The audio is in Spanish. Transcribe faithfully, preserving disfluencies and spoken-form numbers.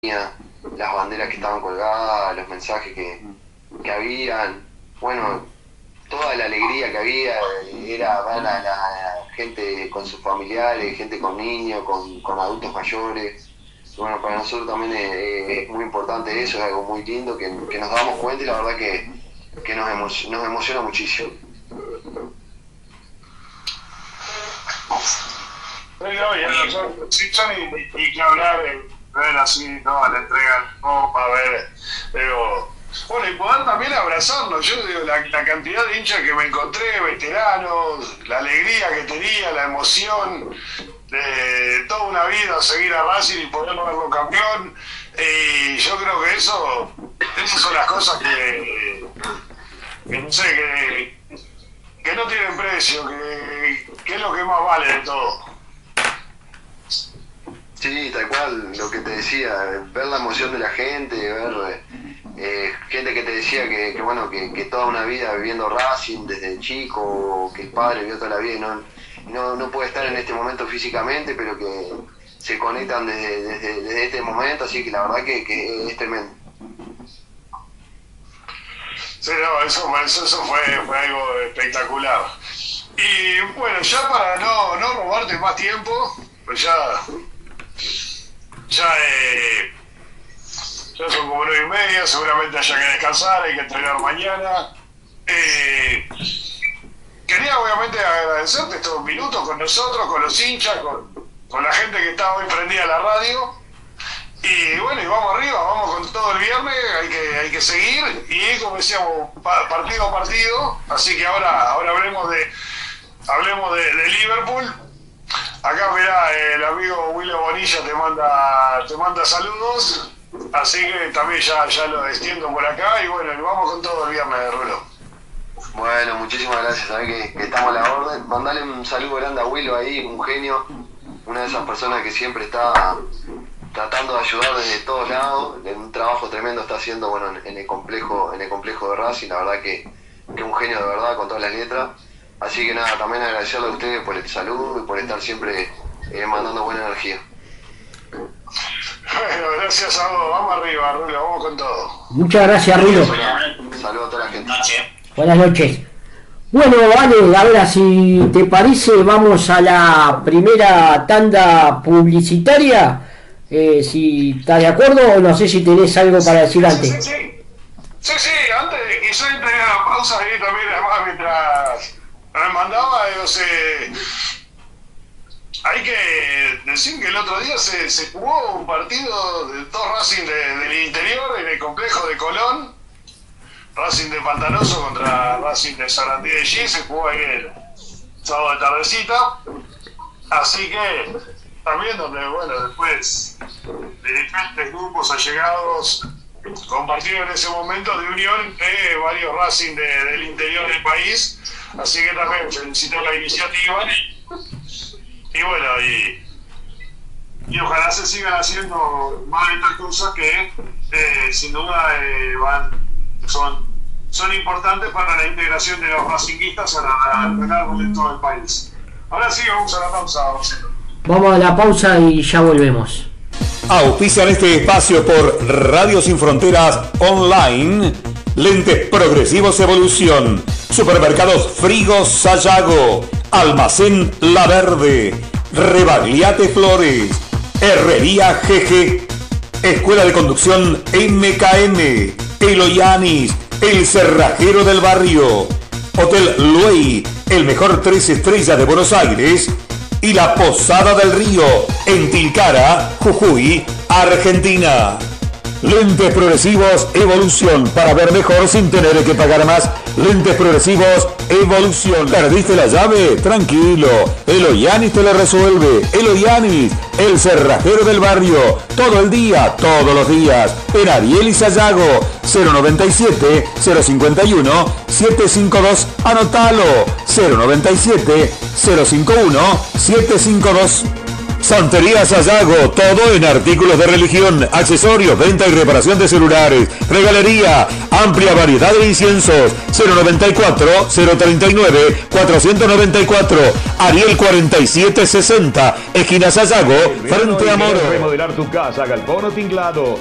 las banderas que estaban colgadas, los mensajes que, que habían, bueno, toda la alegría que había, era ver a la gente con sus familiares, gente con niños, con, con adultos mayores. Bueno, para nosotros también es, es muy importante eso, es algo muy lindo que, que nos damos cuenta y la verdad que, que nos, emo, nos emociona muchísimo. Pero oye, nosotros, sí, ni, ni que hablar de ver así, no, la entrega, no, a ver, pero bueno, y poder también abrazarnos. Yo digo, la, la cantidad de hinchas que me encontré, veteranos, la alegría que tenía, la emoción de toda una vida seguir a Racing y poder verlo campeón, y yo creo que eso, esas son las cosas que, que no sé, que, que no tienen precio, que, que es lo que más vale de todo. Sí, tal cual, lo que te decía, ver la emoción de la gente, ver eh, gente que te decía que, que bueno, que, que toda una vida viviendo Racing desde chico, que el padre vio toda la vida y no, no, no puede estar en este momento físicamente, pero que se conectan desde, desde, desde este momento, así que la verdad que, que es tremendo. Sí, no, eso, eso, eso fue, fue algo espectacular. Y bueno, ya para no, no robarte más tiempo, pues ya... Ya, eh, ya son como nueve y media, seguramente haya que descansar, hay que entrenar mañana. Eh, quería obviamente agradecerte estos minutos con nosotros, con los hinchas, con, con la gente que está hoy prendida a la radio. Y bueno, y vamos arriba, vamos con todo el viernes, hay que, hay que seguir. Y como decíamos, partido a partido, así que ahora, ahora hablemos de, hablemos de, de Liverpool. Acá mirá, el amigo Willy Bonilla te manda te manda saludos, así que también ya, ya lo extiendo por acá y bueno, vamos con todo el viernes, Rulo. Bueno, muchísimas gracias, sabés que, que estamos a la orden. Mandale un saludo grande a Willo ahí, un genio, una de esas personas que siempre está tratando de ayudar desde todos lados, un trabajo tremendo está haciendo bueno en, en el complejo, en el complejo de Racing, la verdad que, que un genio de verdad con todas las letras. Así que nada, también agradecerle a ustedes por el saludo y por estar siempre eh, mandando buena energía. Bueno, gracias a vos, vamos arriba, Rulo, vamos con todo. Muchas gracias, Rulo. Saludos a toda la gente. Buenas noches. Bueno, vale, ahora si te parece vamos a la primera tanda publicitaria, eh, si estás de acuerdo o no sé si tenés algo para decir antes. Sí, sí, sí, sí, sí, antes quizás entre la pausa ahí también, además mientras me mandaba, yo sé, hay que decir que el otro día se, se jugó un partido de dos Racing de, del interior en el complejo de Colón, Racing de Pantanoso contra Racing de Sarandí de G, se jugó ahí el sábado de tardecita, así que también donde, bueno, después de diferentes grupos allegados compartieron en ese momento de unión de varios Racing de, del interior del país, así que también felicito la iniciativa y bueno, y, y ojalá se sigan haciendo más de estas cosas que eh, sin duda eh, van, son, son importantes para la integración de los racinguistas a la, a lo largo de todo el país. Ahora sí, vamos a la pausa. Vamos a la pausa y ya volvemos. Auspician este espacio por Radio Sin Fronteras Online, Lentes Progresivos Evolución, Supermercados Frigo Sayago, Almacén La Verde, Rebagliate Flores, Herrería G G, Escuela de Conducción M K M, Eloyanis, El Cerrajero del Barrio, Hotel Luey, el mejor tres estrellas de Buenos Aires, y la Posada del Río, en Tilcara, Jujuy, Argentina. Lentes Progresivos Evolución, para ver mejor sin tener que pagar más. Lentes Progresivos Evolución. ¿Perdiste la llave? Tranquilo, Eloyanis te la resuelve. Eloyanis, el cerrajero del barrio, todo el día, todos los días. En Ariel y Sayago, cero noventa y siete, cero cincuenta y uno, siete cincuenta y dos. Anotalo, cero noventa y siete, cero cincuenta y uno, siete cincuenta y dos. Santería Sayago, todo en artículos de religión, accesorios, venta y reparación de celulares, regalería, amplia variedad de inciensos. Cero noventa y cuatro, cero treinta y nueve, cuatrocientos noventa y cuatro, Ariel cuarenta y siete sesenta, esquina Sayago, frente a Moro. Remodelar tu casa, galpón o tinglado.